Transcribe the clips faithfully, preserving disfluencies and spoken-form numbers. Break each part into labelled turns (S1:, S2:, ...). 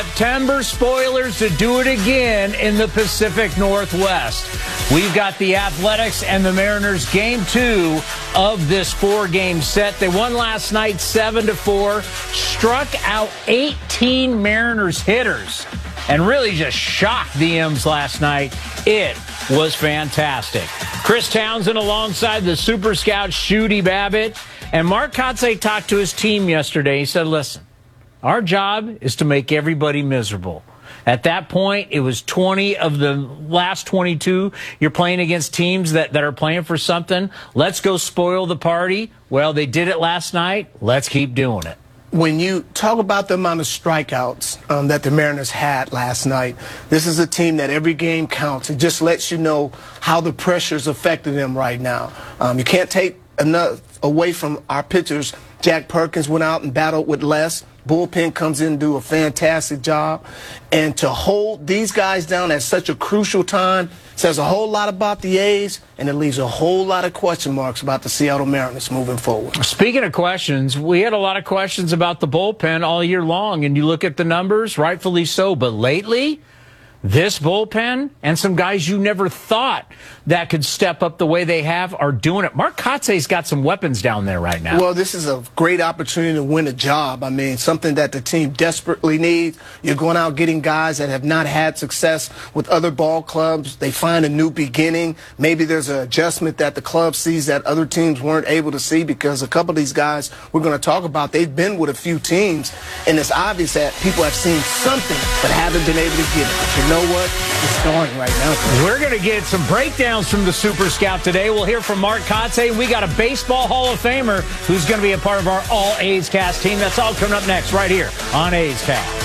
S1: September spoilers to do it again in the Pacific Northwest. We've got the Athletics and the Mariners game two of this four-game set. They won last night seven to four, struck out eighteen Mariners hitters, and really just shocked the M's last night. It was fantastic. Chris Townsend alongside the Super Scout Shooty Babbitt. And Mark Kotsay talked to his team yesterday. He said, listen, our job is to make everybody miserable. At that point, it was twenty of the last twenty-two. You're playing against teams that, that are playing for something. Let's go spoil the party. Well, they did it last night. Let's keep doing it.
S2: When you talk about the amount of strikeouts um, that the Mariners had last night, this is a team that every game counts. It just lets you know how the pressure's affecting them right now. Um, you can't take enough away from our pitchers. Jack Perkins went out and battled with Les. Bullpen comes in and do a fantastic job. And to hold these guys down at such a crucial time says a whole lot about the A's, and it leaves a whole lot of question marks about the Seattle Mariners moving forward.
S1: Speaking of questions, we had a lot of questions about the bullpen all year long, and you look at the numbers, rightfully so, but lately, this bullpen and some guys you never thought that could step up the way they have are doing it. Mark Kotsay's got some weapons down there right now.
S2: Well, this is a great opportunity to win a job. I mean, something that the team desperately needs. You're going out getting guys that have not had success with other ball clubs. They find a new beginning. Maybe there's an adjustment that the club sees that other teams weren't able to see, because a couple of these guys we're going to talk about, they've been with a few teams, and it's obvious that people have seen something but haven't been able to get it. But you know what? It's starting right now.
S1: We're going to get some breakdowns from the Super Scout today. We'll hear from Mark Kotsay. We got a baseball Hall of Famer who's going to be a part of our All A's Cast team. That's all coming up next right here on A's Cast.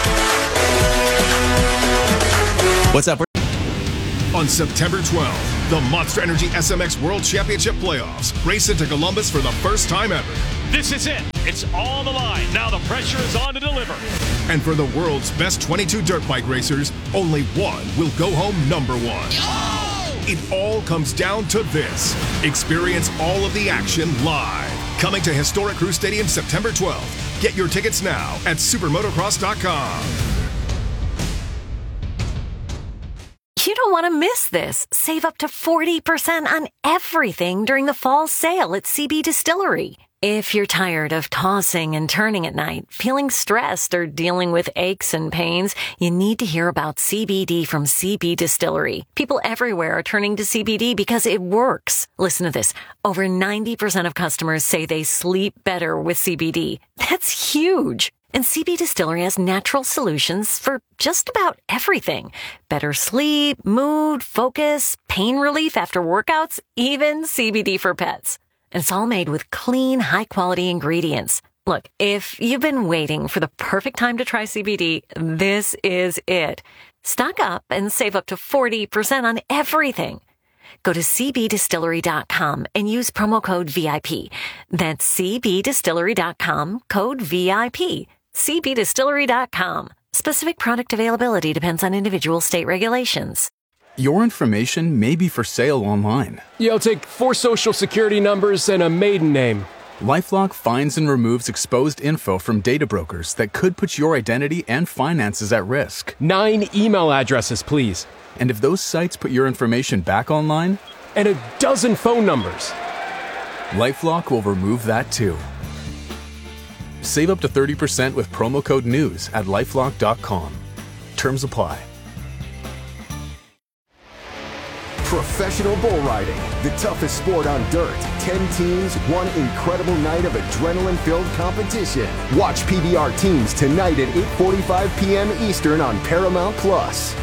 S3: What's up?
S4: On September twelfth, the Monster Energy S M X World Championship Playoffs race into Columbus for the first time ever.
S5: This is it. It's on the line. Now the pressure is on to deliver.
S4: And for the world's best twenty-two dirt bike racers, only one will go home number one. Oh! It all comes down to this. Experience all of the action live. Coming to historic Crew Stadium September twelfth. Get your tickets now at supermotocross dot com.
S6: You don't want to miss this. Save up to forty percent on everything during the fall sale at C B Distillery. If you're tired of tossing and turning at night, feeling stressed, or dealing with aches and pains, you need to hear about C B D from C B Distillery. People everywhere are turning to C B D because it works. Listen to this. Over ninety percent of customers say they sleep better with C B D. That's huge. And C B Distillery has natural solutions for just about everything. Better sleep, mood, focus, pain relief after workouts, even C B D for pets. And it's all made with clean, high-quality ingredients. Look, if you've been waiting for the perfect time to try C B D, this is it. Stock up and save up to forty percent on everything. Go to c b distillery dot com and use promo code V I P. That's c b distillery dot com, code V I P. c b distillery dot com. Specific product availability depends on individual state regulations.
S3: Your information may be for sale online.
S7: Yeah, I'll take four social security numbers and a maiden name.
S3: LifeLock finds and removes exposed info from data brokers that could put your identity and finances at risk.
S7: Nine email addresses, please.
S3: And if those sites put your information back online?
S7: And a dozen phone numbers.
S3: LifeLock will remove that too. Save up to thirty percent with promo code NEWS at lifelock dot com. Terms apply.
S8: Professional bull riding, the toughest sport on dirt. Ten teams, one incredible night of adrenaline-filled competition. Watch P B R Teams tonight at eight forty-five p.m. Eastern on Paramount Plus.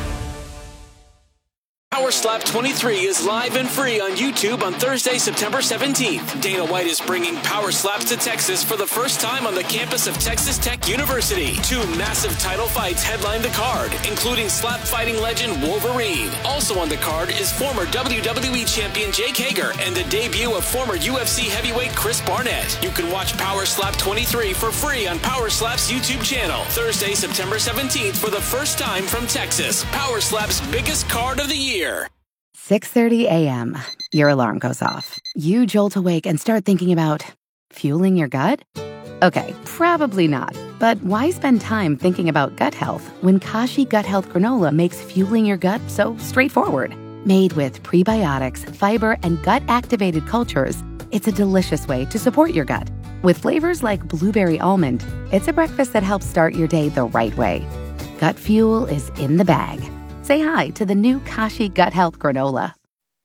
S9: Power Slap twenty-three is live and free on YouTube on Thursday, September seventeenth. Dana White is bringing Power Slaps to Texas for the first time on the campus of Texas Tech University. Two massive title fights headline the card, including slap fighting legend Wolverine. Also on the card is former W W E champion Jake Hager and the debut of former U F C heavyweight Chris Barnett. You can watch Power Slap twenty-three for free on Power Slap's YouTube channel. Thursday, September seventeenth for the first time from Texas. Power Slap's biggest card of the year.
S10: six thirty a.m. Your alarm goes off. You jolt awake and start thinking about fueling your gut? Okay, probably not. But why spend time thinking about gut health when Kashi Gut Health Granola makes fueling your gut so straightforward? Made with prebiotics, fiber, and gut-activated cultures, it's a delicious way to support your gut. With flavors like blueberry almond, it's a breakfast that helps start your day the right way. Gut fuel is in the bag. Say hi to the new Kashi Gut Health Granola.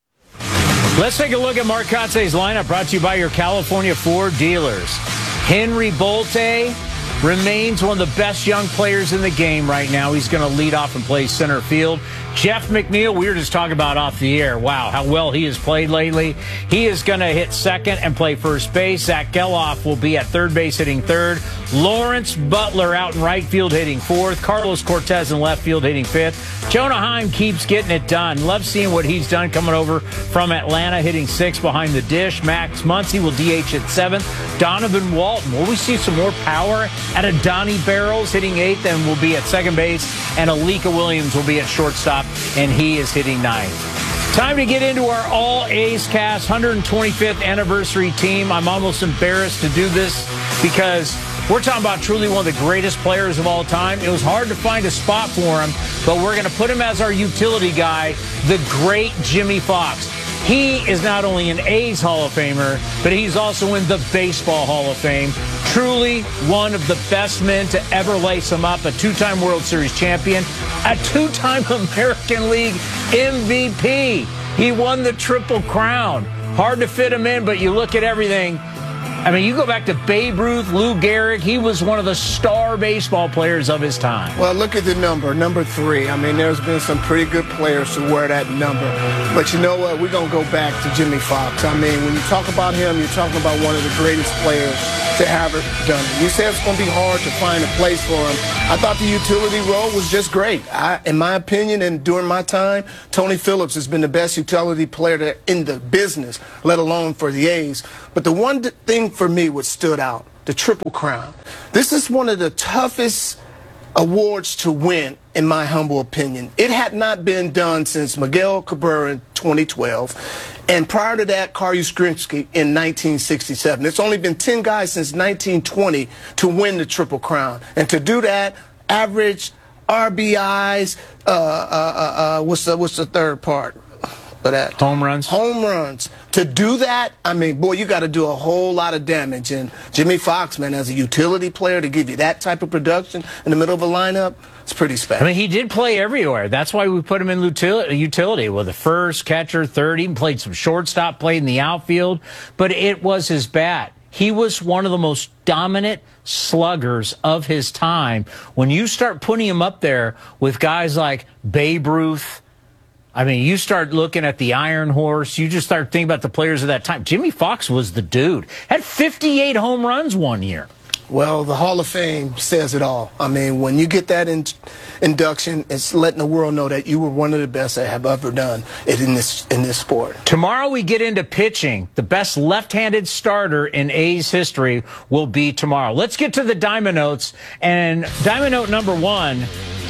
S1: Let's take a look at Marcotte's lineup, brought to you by your California Ford dealers. Henry Bolte remains one of the best young players in the game right now. He's going to lead off and play center field. Jeff McNeil, we were just talking about off the air. Wow, how well he has played lately. He is going to hit second and play first base. Zach Geloff will be at third base hitting third. Lawrence Butler out in right field hitting fourth. Carlos Cortez in left field hitting fifth. Jonah Heim keeps getting it done. Love seeing what he's done coming over from Atlanta, hitting sixth behind the dish. Max Muncy will D H at seventh. Donovan Walton, will we see some more power out of Donnie Barrels hitting eighth and will be at second base. And Alika Williams will be at shortstop, and he is hitting ninth. Time to get into our All-A's cast, one hundred twenty-fifth anniversary team. I'm almost embarrassed to do this because we're talking about truly one of the greatest players of all time. It was hard to find a spot for him, but we're going to put him as our utility guy, the great Jimmy Fox. He is not only an A's Hall of Famer, but he's also in the Baseball Hall of Fame. Truly one of the best men to ever lace him up, a two-time World Series champion, a two-time American League M V P. He won the Triple Crown. Hard to fit him in, but you look at everything. I mean, you go back to Babe Ruth, Lou Gehrig. He was one of the star baseball players of his time.
S2: Well, look at the number, number three. I mean, there's been some pretty good players to wear that number. But you know what? We're going to go back to Jimmy Fox. I mean, when you talk about him, you're talking about one of the greatest players to have it done. You said it's going to be hard to find a place for him. I thought the utility role was just great. I, in my opinion, and during my time, Tony Phillips has been the best utility player to, in the business, let alone for the A's. But the one thing for me what stood out, the Triple Crown. This is one of the toughest awards to win, in my humble opinion. It had not been done since Miguel Cabrera in twenty twelve, and prior to that, Carl Yastrzemski in nineteen sixty-seven. It's only been ten guys since nineteen twenty to win the Triple Crown. And to do that, average R B Is, uh, uh, uh, uh, what's the, what's the third part? For that.
S1: Home runs.
S2: Home runs. To do that, I mean, boy, you got to do a whole lot of damage. And Jimmy Fox, man, as a utility player, to give you that type of production in the middle of a lineup, it's pretty special.
S1: I mean, he did play everywhere. That's why we put him in utility. Well, the first, catcher, third, even played some shortstop, played in the outfield. But it was his bat. He was one of the most dominant sluggers of his time. When you start putting him up there with guys like Babe Ruth, I mean, you start looking at the Iron Horse, you just start thinking about the players of that time. Jimmy Fox was the dude. Had fifty-eight home runs one year.
S2: Well, the Hall of Fame says it all. I mean, when you get that in, induction, it's letting the world know that you were one of the best that have ever done it in this in this sport.
S1: Tomorrow we get into pitching. The best left-handed starter in A's history will be tomorrow. Let's get to the Diamond Notes. And Diamond Note number one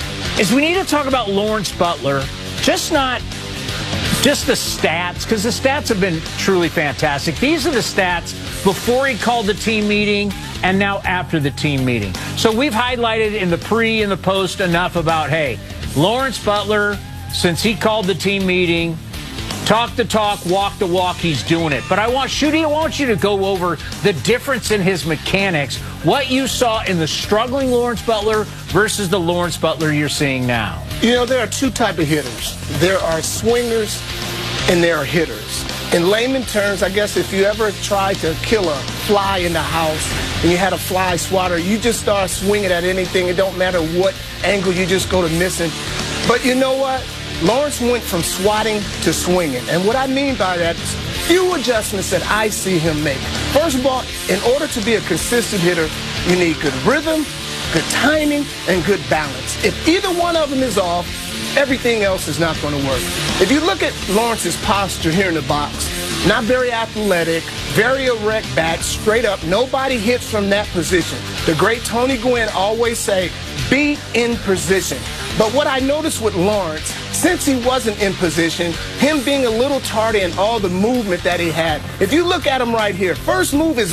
S1: is we need to talk about Lawrence Butler. Just not just the stats, because the stats have been truly fantastic. These are the stats before he called the team meeting and now after the team meeting. So we've highlighted in the pre and the post enough about, hey, Lawrence Butler, since he called the team meeting, talk the talk, walk the walk, he's doing it. But I want, Shooty, I want you to go over the difference in his mechanics, what you saw in the struggling Lawrence Butler versus the Lawrence Butler you're seeing now.
S2: You know, there are two types of hitters. There are swingers and there are hitters. In layman terms, I guess if you ever tried to kill a fly in the house and you had a fly swatter, you just start swinging at anything. It don't matter what angle, you just go to missing. But you know what? Lawrence went from swatting to swinging. And what I mean by that is few adjustments that I see him make. First of all, in order to be a consistent hitter, you need good rhythm, good timing, and good balance. If either one of them is off, everything else is not going to work. If you look at Lawrence's posture here in the box, not very athletic, very erect bat, straight up. Nobody hits from that position. The great Tony Gwynn always say, be in position. But what I noticed with Lawrence, since he wasn't in position, him being a little tardy and all the movement that he had, if you look at him right here, first move is up.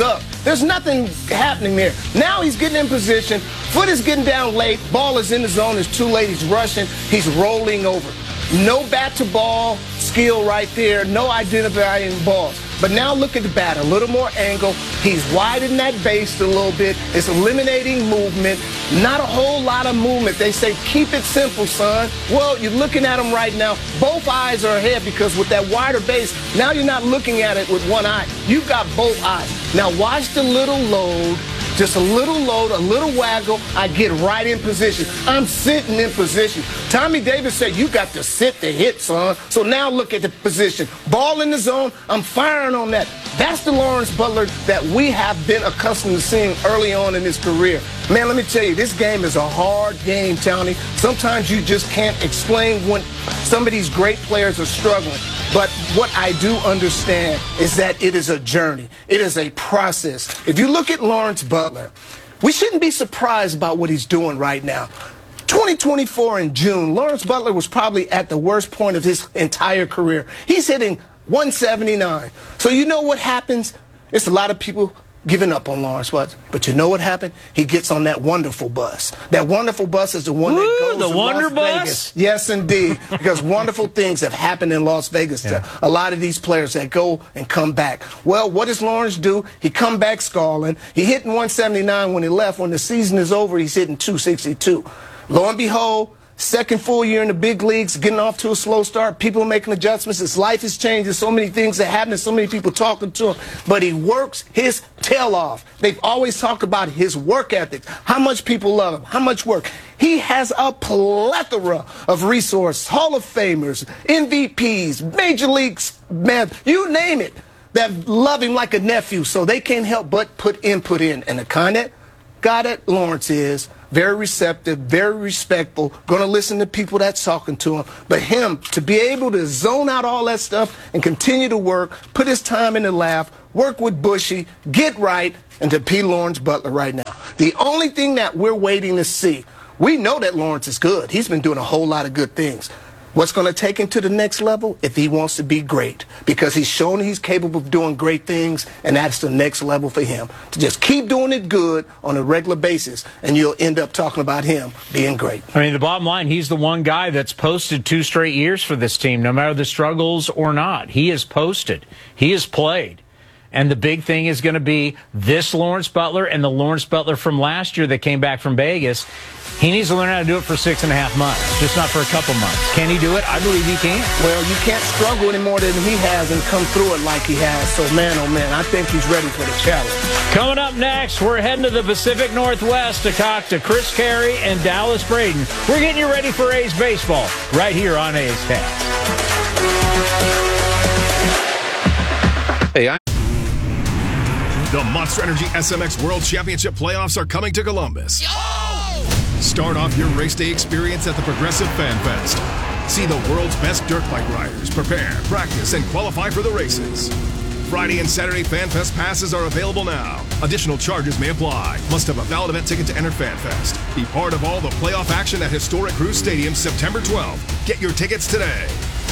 S2: There's nothing happening there. Now he's getting in position. Foot is getting down late. Ball is in the zone. It's too late. He's rushing. He's rolling over. No bat-to-ball skill right there. No identifying balls. But now look at the bat. A little more angle. He's widening that base a little bit. It's eliminating movement. Not a whole lot of movement. They say, keep it simple, son. Well, you're looking at him right now. Both eyes are ahead because with that wider base, now you're not looking at it with one eye. You've got both eyes. Now watch the little load. Just a little load, a little waggle, I get right in position. I'm sitting in position. Tommy Davis said, you got to sit to hit, son. So now look at the position. Ball in the zone, I'm firing on that. That's the Lawrence Butler that we have been accustomed to seeing early on in his career. Man, let me tell you, this game is a hard game, Tony. Sometimes you just can't explain when some of these great players are struggling. But what I do understand is that it is a journey. It is a process. If you look at Lawrence Butler, we shouldn't be surprised about what he's doing right now. twenty twenty-four in June, Lawrence Butler was probably at the worst point of his entire career. He's hitting one seventy-nine. So you know what happens? It's a lot of people giving up on Lawrence Butler. But you know what happened? He gets on that wonderful bus. That wonderful bus is the one
S1: Woo,
S2: that goes
S1: the
S2: to
S1: Wonder
S2: Las
S1: Bus?
S2: Vegas. Yes, indeed. Because wonderful things have happened in Las Vegas
S1: Yeah.
S2: to a lot of these players that go and come back. Well, what does Lawrence do? He come back scarling. He hitting one seventy-nine when he left. When the season is over, he's hitting two sixty-two. Lo and behold, second full year in the big leagues, getting off to a slow start. People are making adjustments. His life has changed. There's so many things that happen. So many people talking to him. But he works his tail off. They've always talked about his work ethic, how much people love him, how much work. He has a plethora of resources, Hall of Famers, M V Ps, Major Leagues, man, you name it, that love him like a nephew. So they can't help but put input in. And the kind of guy that Lawrence is, very receptive, very respectful, going to listen to people that's talking to him. But him, to be able to zone out all that stuff and continue to work, put his time in the lab, work with Bushy, get right, and to be Lawrence Butler right now. The only thing that we're waiting to see, we know that Lawrence is good. He's been doing a whole lot of good things. What's going to take him to the next level? If he wants to be great, because he's shown he's capable of doing great things, and that's the next level for him. To just keep doing it good on a regular basis, and you'll end up talking about him being great.
S1: I mean, the bottom line, he's the one guy that's posted two straight years for this team, no matter the struggles or not. He has posted. He has played. And the big thing is going to be this Lawrence Butler and the Lawrence Butler from last year that came back from Vegas. He needs to learn how to do it for six and a half months, just not for a couple months. Can he do it? I believe he can.
S2: Well, you can't struggle any more than he has and come through it like he has. So, man, oh, man, I think he's ready for the challenge.
S1: Coming up next, we're heading to the Pacific Northwest to talk to Chris Carey and Dallas Braden. We're getting you ready for A's baseball right here on A's Cast.
S4: Hey, I The Monster Energy S M X World Championship playoffs are coming to Columbus. Yo! Start off your race day experience at the Progressive Fan Fest. See the world's best dirt bike riders prepare, practice, and qualify for the races. Friday and Saturday Fan Fest passes are available now. Additional charges may apply. Must have a valid event ticket to enter Fan Fest. Be part of all the playoff action at historic Cruz Stadium September twelfth. Get your tickets today.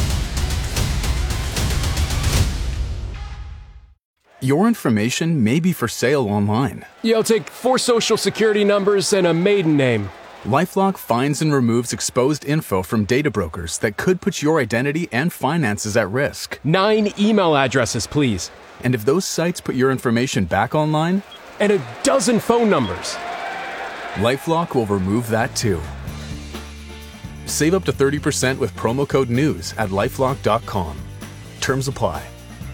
S3: Your information may be for sale online.
S7: Yeah, I'll take four social security numbers and a maiden name.
S3: LifeLock finds and removes exposed info from data brokers that could put your identity and finances at risk.
S7: Nine email addresses, please.
S3: And if those sites put your information back online?
S7: And a dozen phone numbers.
S3: LifeLock will remove that too. Save up to thirty percent with promo code NEWS at lifelock dot com. Terms apply.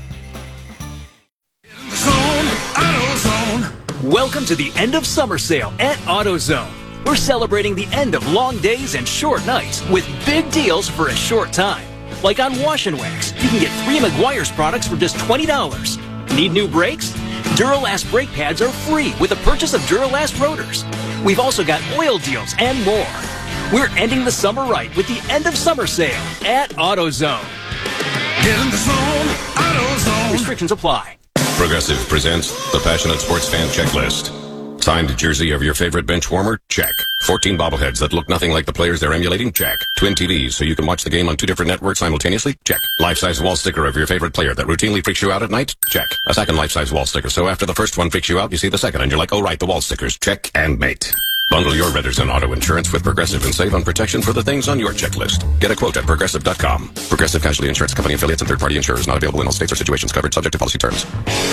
S11: Welcome to the end of summer sale at AutoZone. We're celebrating the end of long days and short nights with big deals for a short time. Like on Wash and Wax, you can get three Meguiar's products for just twenty dollars. Need new brakes? Duralast brake pads are free with the purchase of Duralast rotors. We've also got oil deals and more. We're ending the summer right with the end of summer sale at AutoZone.
S12: Get in the zone, AutoZone.
S11: Restrictions apply.
S13: Progressive presents the Passionate Sports Fan Checklist. Signed jersey of your favorite bench warmer? Check. fourteen bobbleheads that look nothing like the players they're emulating? Check. Twin T Vs so you can watch the game on two different networks simultaneously? Check. Life-size wall sticker of your favorite player that routinely freaks you out at night? Check. A second life-size wall sticker so after the first one freaks you out, you see the second and you're like, oh right, the wall stickers. Check and mate. Bundle your renters and auto insurance with Progressive and save on protection for the things on your checklist. Get a quote at Progressive dot com. Progressive Casualty Insurance Company affiliates and third-party insurers not available in all states or situations covered subject to policy terms.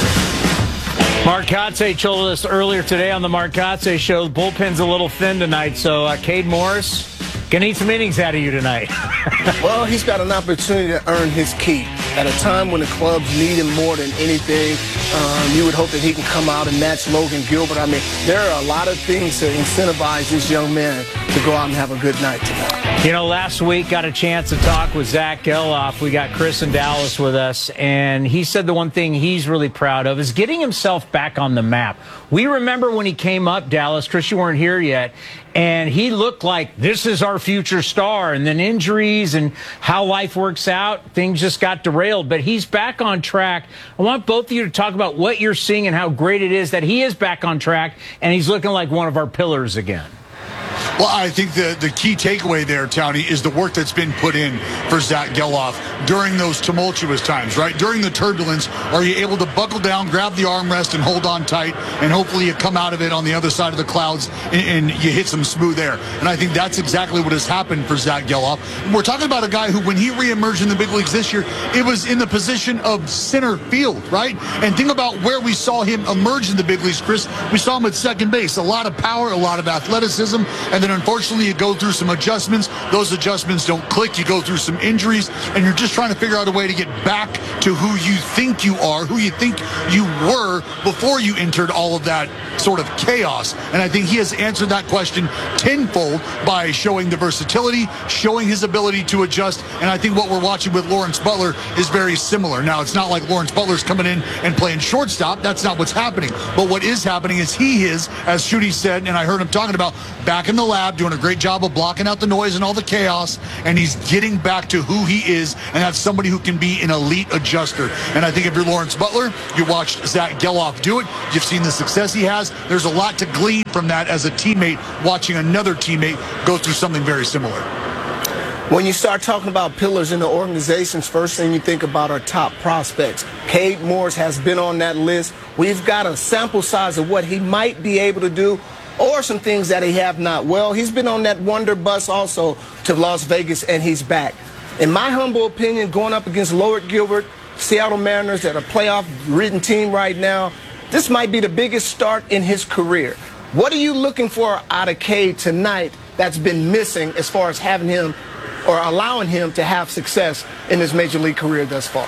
S1: Mark Kotsay told us earlier today on the Mark Kotsay Show, the bullpen's a little thin tonight, so uh, Cade Morris can eat some innings out of you tonight.
S2: Well, he's got an opportunity to earn his keep. At a time when the clubs need him more than anything, um, you would hope that he can come out and match Logan Gilbert. I mean, there are a lot of things to incentivize this young man to go out and have a good night tonight.
S1: You know, last week got a chance to talk with Zach Geloff. We got Chris in Dallas with us, and he said the one thing he's really proud of is getting himself back on the map. We remember when he came up, Dallas, Chris, you weren't here yet, and he looked like this is our future star, and then injuries and how life works out, things just got derailed, but he's back on track. I want both of you to talk about what you're seeing and how great it is that he is back on track, and he's looking like one of our pillars again.
S14: Well, I think the, the key takeaway there, Townie, is the work that's been put in for Zach Geloff during those tumultuous times, right? During the turbulence, are you able to buckle down, grab the armrest, and hold on tight, and hopefully you come out of it on the other side of the clouds and, and you hit some smooth air? And I think that's exactly what has happened for Zach Geloff. We're talking about a guy who, when he reemerged in the big leagues this year, it was in the position of center field, right? And think about where we saw him emerge in the big leagues, Chris. We saw him at second base. A lot of power, a lot of athleticism, and then unfortunately you go through some adjustments. Those adjustments don't click. You go through some injuries, and you're just trying to figure out a way to get back to who you think you are, who you think you were before you entered all of that sort of chaos. And I think he has answered that question tenfold by showing the versatility, showing his ability to adjust. And I think what we're watching with Lawrence Butler is very similar. Now, it's not like Lawrence Butler's coming in and playing shortstop. That's not what's happening. But what is happening is he is, as Shooty said, and I heard him talking about, back in the lab, doing a great job of blocking out the noise and all the chaos, and he's getting back to who he is, and that's somebody who can be an elite adjuster. And I think if you're Lawrence Butler, you watched Zach Geloff do it. You've seen the success he has. There's a lot to glean from that as a teammate, watching another teammate go through something very similar.
S2: When you start talking about pillars in the organizations, first thing you think about are top prospects. Cade Morris has been on that list. We've got a sample size of what he might be able to do, or some things that he have not. Well, he's been on that wonder bus also to Las Vegas, and he's back. In my humble opinion, going up against Logan Gilbert, Seattle Mariners, that are a playoff-ridden team right now, this might be the biggest start in his career. What are you looking for out of Cade tonight that's been missing as far as having him or allowing him to have success in his major league career thus far?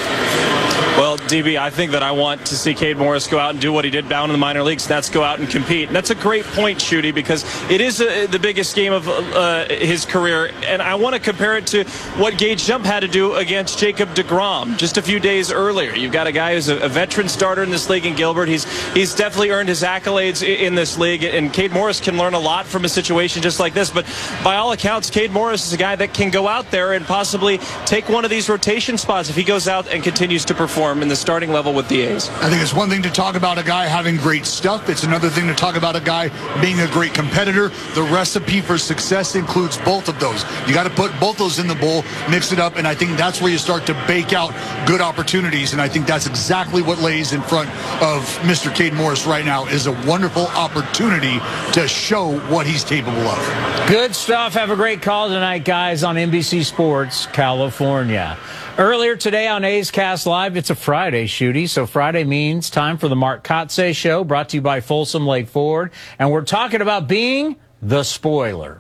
S15: Well, D B, I think that I want to see Cade Morris go out and do what he did down in the minor leagues, and that's go out and compete. And that's a great point, Shooty, because it is a, the biggest game of uh, his career. And I want to compare it to what Gage Jump had to do against Jacob deGrom just a few days earlier. You've got a guy who's a, a veteran starter in this league in Gilbert. He's he's definitely earned his accolades in, in this league, and Cade Morris can learn a lot from a situation just like this. But by all accounts, Cade Morris is a guy that can go out there and possibly take one of these rotation spots if he goes out and continues to perform in the starting level with the A's.
S14: I think it's one thing to talk about a guy having great stuff. It's another thing to talk about a guy being a great competitor. The recipe for success includes both of those. You got to put both those in the bowl, mix it up, and I think that's where you start to bake out good opportunities. And I think that's exactly what lays in front of Mister Cade Morris right now, is a wonderful opportunity to show what he's capable of.
S1: Good stuff. Have a great call tonight, guys, on N B C Sports California. Earlier today on A's Cast Live, it's a Friday, Shooty. So Friday means time for the Mark Kotsay Show, brought to you by Folsom Lake Ford. And we're talking about being the spoiler.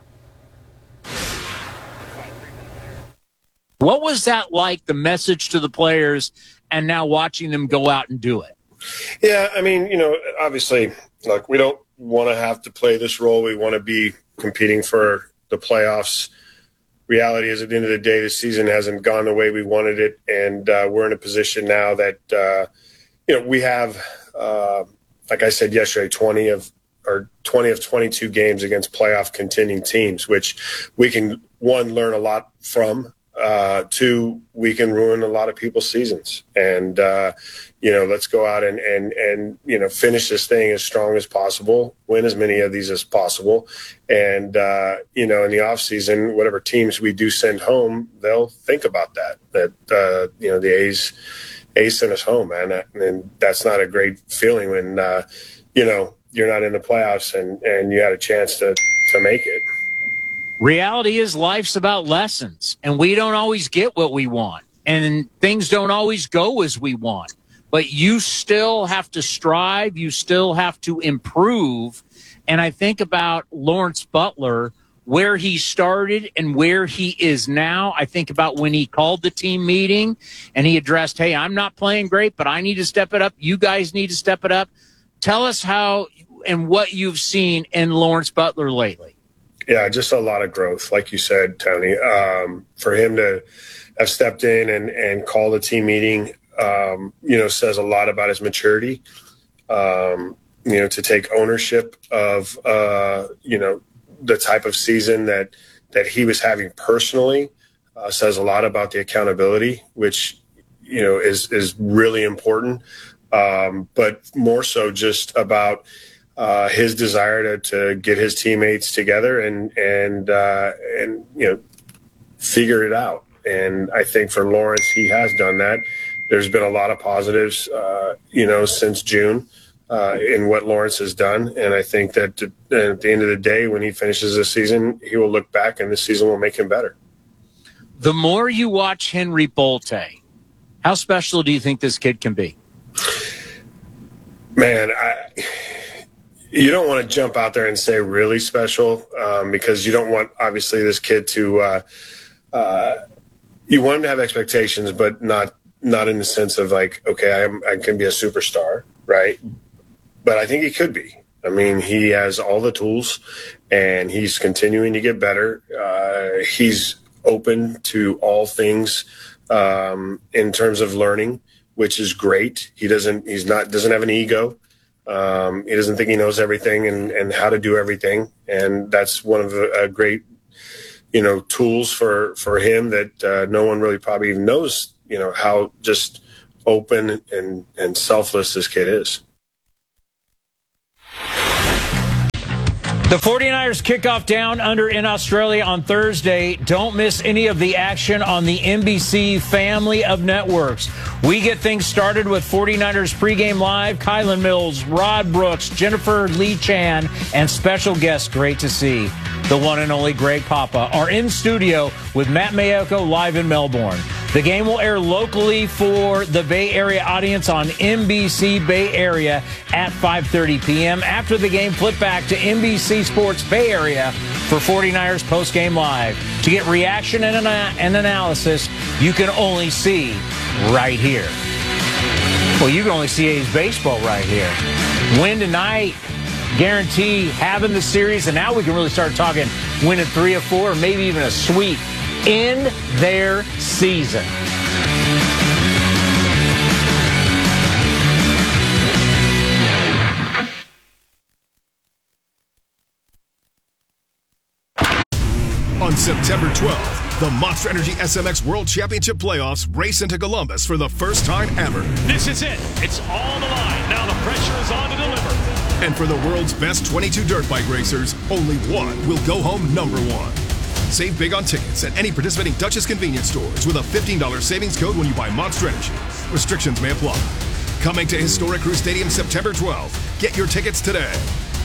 S1: What was that like, the message to the players, and now watching them go out and do it?
S16: Yeah, I mean, you know, obviously, look, we don't want to have to play this role. We want to be competing for the playoffs. Reality is, at the end of the day, the season hasn't gone the way we wanted it, and uh, we're in a position now that uh, you know we have, uh, like I said yesterday, twenty of or twenty of twenty-two games against playoff contending teams, which we can one learn a lot from Uh, two, we can ruin a lot of people's seasons. And, uh, you know, let's go out and, and, and, you know, finish this thing as strong as possible, win as many of these as possible. And, uh, you know, in the off season, whatever teams we do send home, they'll think about that, that, uh, you know, the A's, A's sent us home, man. And that's not a great feeling when, uh, you know, you're not in the playoffs and, and you had a chance to, to make it.
S1: Reality is life's about lessons, and we don't always get what we want, and things don't always go as we want. But you still have to strive. You still have to improve. And I think about Lawrence Butler, where he started and where he is now. I think about when he called the team meeting and he addressed, hey, I'm not playing great, but I need to step it up. You guys need to step it up. Tell us how and what you've seen in Lawrence Butler lately.
S16: Yeah, just a lot of growth, like you said, Tony. Um, for him to have stepped in and, and called a team meeting, um, you know, says a lot about his maturity. Um, you know, to take ownership of, uh, you know, the type of season that that he was having personally uh, says a lot about the accountability, which, you know, is is really important. Um, but more so just about Uh, his desire to, to get his teammates together and and uh, and you know figure it out. And I think for Lawrence, he has done that. There's been a lot of positives, uh, you know, since June uh, in what Lawrence has done. And I think that to, at the end of the day, when he finishes the season, he will look back and the season will make him better.
S1: The more you watch Henry Bolte, how special do you think this kid can be?
S16: Man, I. You don't want to jump out there and say really special um, because you don't want, obviously, this kid to uh, uh, – you want him to have expectations, but not not in the sense of like, okay, I'm, I can be a superstar, right? But I think he could be. I mean, he has all the tools, and he's continuing to get better. Uh, he's open to all things um, in terms of learning, which is great. He doesn't – he's not doesn't have an ego. Um, he doesn't think he knows everything and, and how to do everything. And that's one of the uh, great, you know, tools for, for him that uh, no one really probably even knows, you know, how just open and, and selfless this kid is.
S1: The 49ers kickoff down under in Australia on Thursday. Don't miss any of the action on the N B C family of networks. We get things started with 49ers pregame live. Kylan Mills, Rod Brooks, Jennifer Lee Chan, and special guest, great to see, the one and only Greg Papa, are in studio with Matt Mayoko live in Melbourne. The game will air locally for the Bay Area audience on N B C Bay Area at five thirty p.m. After the game, flip back to N B C Sports Bay Area for 49ers postgame live. To get reaction and, ana- and analysis, you can only see right here. Well, you can only see A's baseball right here. Win tonight, guarantee having the series, and now we can really start talking winning three or four, or maybe even a sweep in their season.
S4: On September twelfth, the Monster Energy S M X World Championship Playoffs race into Columbus for the first time ever.
S5: This is it. It's all on the line. Now the pressure is on to deliver.
S4: And for the world's best twenty-two dirt bike racers, only one will go home number one. Save big on tickets at any participating Dutchess convenience stores with a fifteen dollars savings code when you buy Monster Energy. Restrictions may apply. Coming to Historic Crew Stadium September twelfth. Get your tickets today.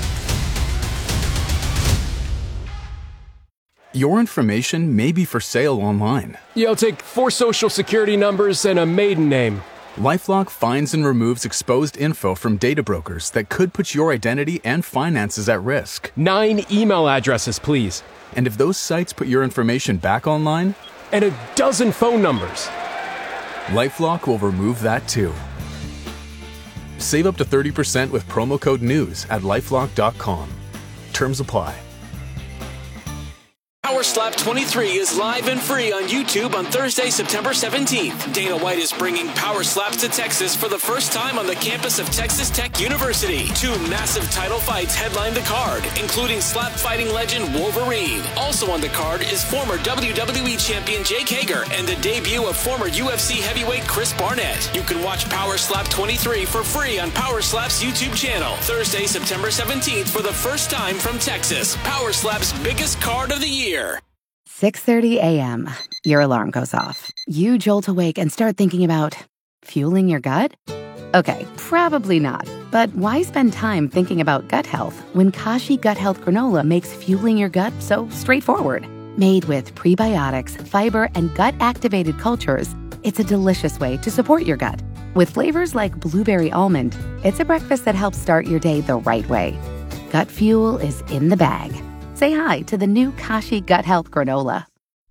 S3: Your information may be for sale online.
S7: Yeah, I'll take four social security numbers and a maiden name.
S3: LifeLock finds and removes exposed info from data brokers that could put your identity and finances at risk.
S7: Nine email addresses, please.
S3: And if those sites put your information back online?
S7: And a dozen phone numbers.
S3: LifeLock will remove that too. Save up to thirty percent with promo code NEWS at lifelock dot com. Terms apply.
S9: Power Slap twenty-three is live and free on YouTube on Thursday, September seventeenth. Dana White is bringing Power Slaps to Texas for the first time on the campus of Texas Tech University. Two massive title fights headline the card, including slap fighting legend Wolverine. Also on the card is former W W E champion Jake Hager and the debut of former U F C heavyweight Chris Barnett. You can watch Power Slap twenty-three for free on Power Slap's YouTube channel. Thursday, September seventeenth for the first time from Texas. Power Slap's biggest card of the year.
S10: six thirty a.m. Your alarm goes off. You jolt awake and start thinking about fueling your gut? Okay, probably not. But why spend time thinking about gut health when Kashi Gut Health Granola makes fueling your gut so straightforward? Made with prebiotics, fiber, and gut-activated cultures, it's a delicious way to support your gut. With flavors like blueberry almond, it's a breakfast that helps start your day the right way. Gut fuel is in the bag. Say hi to the new Kashi Gut Health Granola.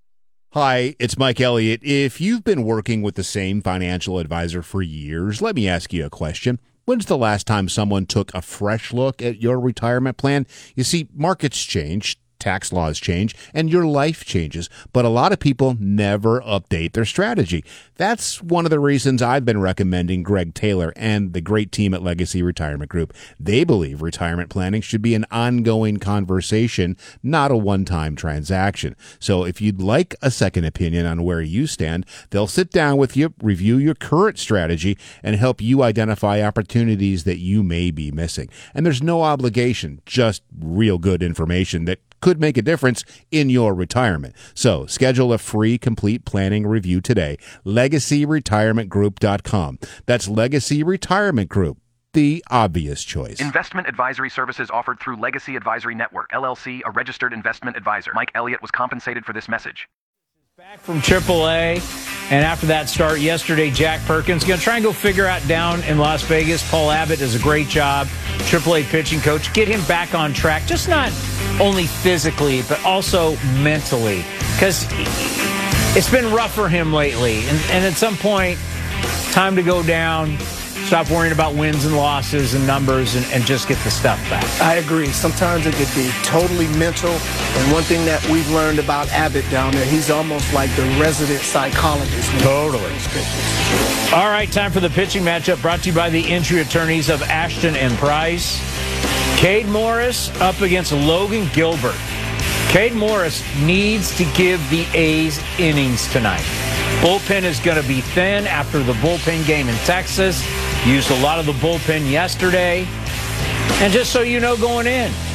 S17: Hi, it's Mike Elliott. If you've been working with the same financial advisor for years, let me ask you a question. When's the last time someone took a fresh look at your retirement plan? You see, markets change, tax laws change, and your life changes, but a lot of people never update their strategy. That's one of the reasons I've been recommending Greg Taylor and the great team at Legacy Retirement Group. They believe retirement planning should be an ongoing conversation, not a one-time transaction. So if you'd like a second opinion on where you stand, they'll sit down with you, review your current strategy, and help you identify opportunities that you may be missing. And there's no obligation, just real good information that could make a difference in your retirement. So schedule a free complete planning review today. legacy retirement group dot com. That's Legacy Retirement Group, the obvious choice.
S18: Investment advisory services offered through Legacy Advisory Network, L L C, a registered investment advisor. Mike Elliott was compensated for this message.
S1: Back from triple A, and after that start yesterday, Jack Perkins going to try and go figure out down in Las Vegas. Paul Abbott does a great job, triple A pitching coach, get him back on track, just not only physically, but also mentally, because it's been rough for him lately. And, and at some point, time to go down, stop worrying about wins and losses and numbers, and, and just get the stuff back.
S2: I agree. Sometimes it could be totally mental. And one thing that we've learned about Abbott down there, he's almost like the resident psychologist.
S1: Totally. All right, time for the pitching matchup brought to you by the injury attorneys of Ashton and Price. Cade Morris up against Logan Gilbert. Cade Morris needs to give the A's innings tonight. Bullpen is going to be thin after the bullpen game in Texas. Used a lot of the bullpen yesterday. And just so you know going in,